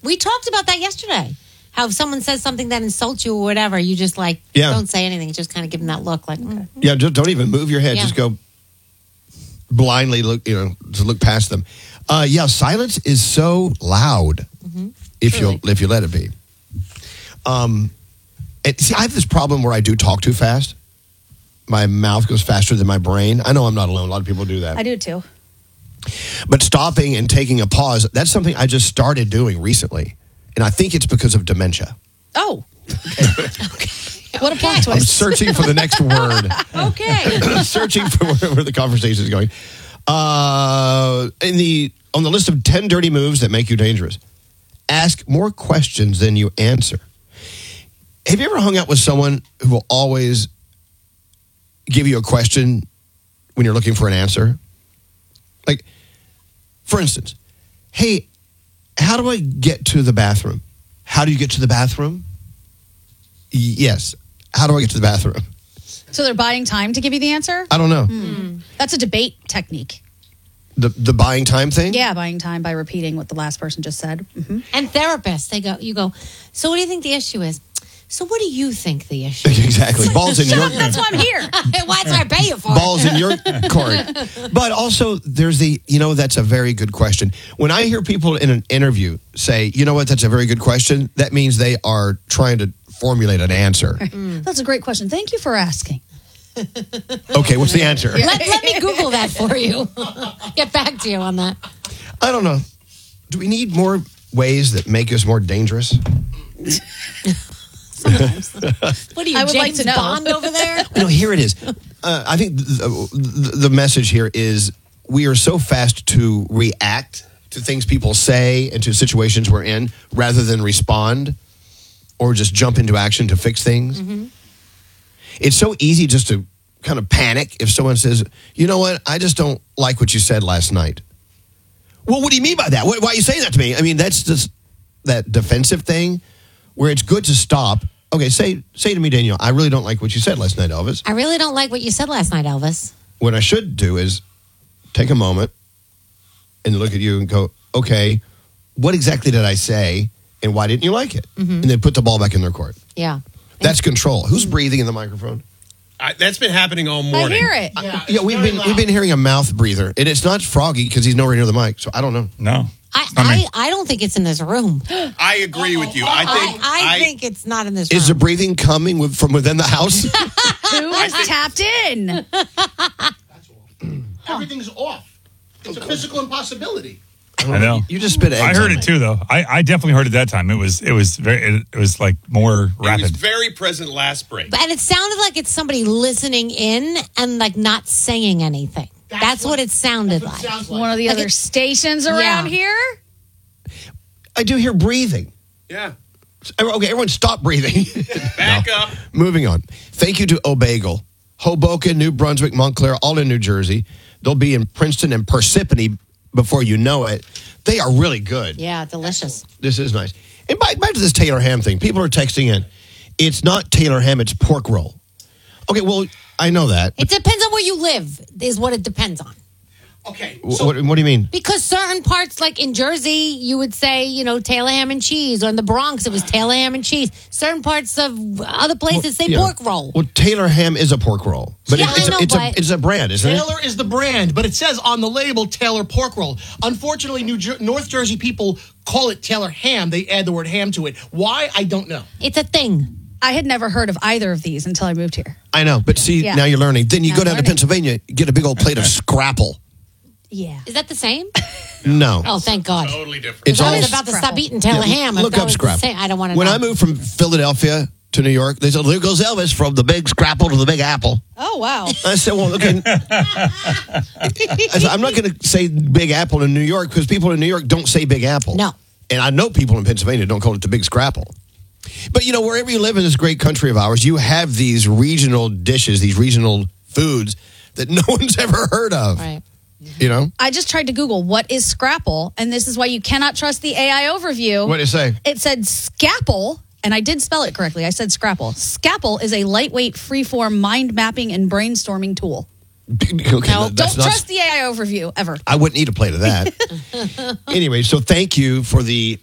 We talked about that yesterday. How if someone says something that insults you or whatever, you just don't say anything. Just kind of give them that look Yeah, just don't even move your head. Yeah. Just go blindly look, to look past them. Silence is so loud if you let it be. And see, I have this problem where I do talk too fast. My mouth goes faster than my brain. I know I'm not alone. A lot of people do that. I do too. But stopping and taking a pause, that's something I just started doing recently. And I think it's because of dementia. Oh. What a plot twist. I'm searching for the next word. Okay. I'm searching for where the conversation is going. On the list of 10 dirty moves that make you dangerous, ask more questions than you answer. Have you ever hung out with someone who will always give you a question when you're looking for an answer? Like, for instance, hey, how do I get to the bathroom? How do you get to the bathroom? Yes. How do I get to the bathroom? So they're buying time to give you the answer? I don't know. That's a debate technique. The buying time thing? Yeah, buying time by repeating what the last person just said. Mm-hmm. And therapists, you go, so what do you think the issue is? So what do you think the issue is? Exactly. Balls in your... That's why I'm here. Why do I pay you for Balls in your court. But also, there's that's a very good question. When I hear people in an interview say, you know what, that's a very good question, that means they are trying to formulate an answer. That's a great question. Thank you for asking. Okay, what's the answer? Let me Google that for you. Get back to you on that. I don't know. Do we need more ways that make us more dangerous? What are you, I would James like to know. Bond over there? Here it is. I think the message here is we are so fast to react to things people say and to situations we're in rather than respond or just jump into action to fix things. Mm-hmm. It's so easy just to kind of panic if someone says, you know what, I just don't like what you said last night. Well, what do you mean by that? Why are you saying that to me? I mean, that's just that defensive thing where it's good to stop. Okay, say to me, Daniel, I really don't like what you said last night, Elvis. I really don't like what you said last night, Elvis. What I should do is take a moment and look at you and go, okay, what exactly did I say and why didn't you like it? Mm-hmm. And then put the ball back in their court. Yeah. That's control. Who's breathing in the microphone? That's been happening all morning. I hear it. Yeah, we've been hearing a mouth breather. And it's not Froggy because he's nowhere near the mic, so I don't know. No. I don't think it's in this room. I agree with you. I think it's not in this room. Is the breathing coming from within the house? Who is tapped in? Everything's off. It's a physical impossibility. I know. You just spit eggs. I heard on it too, though. I definitely heard it that time. It was like more It rapid. was very present last break. And it sounded like it's somebody listening in and like not saying anything. That's what it sounded like. One of the other stations around here? I do hear breathing. Yeah. Okay, everyone stop breathing. Back up. Moving on. Thank you to O'Bagel. Hoboken, New Brunswick, Montclair, all in New Jersey. They'll be in Princeton and Parsippany before you know it. They are really good. Yeah, delicious. This is nice. And back to this Taylor ham thing. People are texting in. It's not Taylor ham, it's pork roll. Okay, well, I know that. It depends on where you live, is what it depends on. Okay. What do you mean? Because certain parts, like in Jersey, you would say, Taylor ham and cheese. Or in the Bronx, it was Taylor ham and cheese. Certain parts of other places say pork roll. Well, Taylor ham is a pork roll. But Yeah, I know, it's a brand, isn't it? Taylor is the brand, but it says on the label Taylor pork roll. Unfortunately, North Jersey people call it Taylor ham. They add the word ham to it. Why? I don't know. It's a thing. I had never heard of either of these until I moved here. I know, but see, now you're learning. Then you go down to Pennsylvania, get a big old plate of scrapple. Yeah. Is that the same? No. Oh, thank God. Totally different. It's I all was about to stop eating Taylor ham. Look up scrapple. I don't want to When know. I moved from Philadelphia to New York, they said, there goes Elvis from the big scrapple to the big apple. Oh, wow. I said, well, okay. I'm not going to say big apple in New York because people in New York don't say big apple. No. And I know people in Pennsylvania don't call it the big scrapple. But, wherever you live in this great country of ours, you have these regional dishes, these regional foods that no one's ever heard of. Right. I just tried to Google what is scrapple, and this is why you cannot trust the AI overview. What did it say? It said scapple, and I did spell it correctly. I said scrapple. Scapple is a lightweight, freeform mind mapping and brainstorming tool. Okay, Don't trust the AI overview ever. I wouldn't eat a plate of that. Anyway, so thank you for the